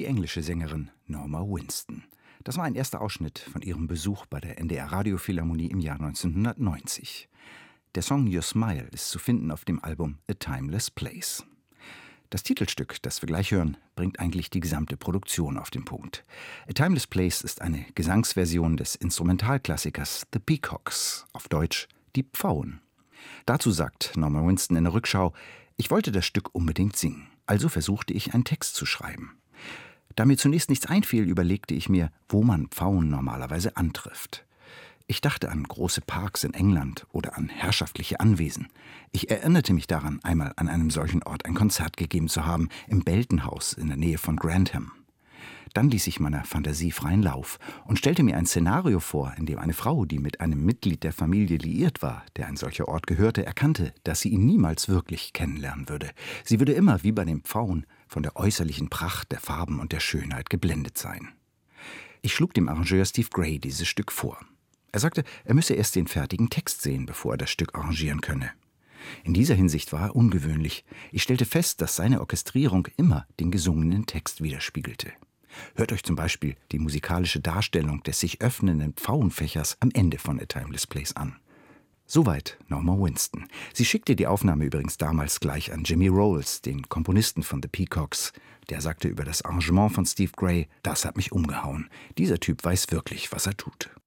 die englische Sängerin Norma Winston. Das war ein erster Ausschnitt von ihrem Besuch bei der NDR Radiophilharmonie im Jahr 1990. Der Song Your Smile ist zu finden auf dem Album A Timeless Place. Das Titelstück, das wir gleich hören, bringt eigentlich die gesamte Produktion auf den Punkt. A Timeless Place ist eine Gesangsversion des Instrumentalklassikers The Peacocks, auf Deutsch Die Pfauen. Dazu sagt Norma Winston in der Rückschau: Ich wollte das Stück unbedingt singen, also versuchte ich, einen Text zu schreiben. Da mir zunächst nichts einfiel, überlegte ich mir, wo man Pfauen normalerweise antrifft. Ich dachte an große Parks in England oder an herrschaftliche Anwesen. Ich erinnerte mich daran, einmal an einem solchen Ort ein Konzert gegeben zu haben, im Belton-Haus in der Nähe von Grantham. Dann ließ ich meiner Fantasie freien Lauf und stellte mir ein Szenario vor, in dem eine Frau, die mit einem Mitglied der Familie liiert war, der ein solcher Ort gehörte, erkannte, dass sie ihn niemals wirklich kennenlernen würde. Sie würde immer, wie bei den Pfauen, von der äußerlichen Pracht, der Farben und der Schönheit geblendet sein. Ich schlug dem Arrangeur Steve Gray dieses Stück vor. Er sagte, er müsse erst den fertigen Text sehen, bevor er das Stück arrangieren könne. In dieser Hinsicht war er ungewöhnlich. Ich stellte fest, dass seine Orchestrierung immer den gesungenen Text widerspiegelte. Hört euch zum Beispiel die musikalische Darstellung des sich öffnenden Pfauenfächers am Ende von A Timeless Place an. Soweit Norma Winston. Sie schickte die Aufnahme übrigens damals gleich an Jimmy Rolls, den Komponisten von The Peacocks. Der sagte über das Arrangement von Steve Gray: Das hat mich umgehauen. Dieser Typ weiß wirklich, was er tut.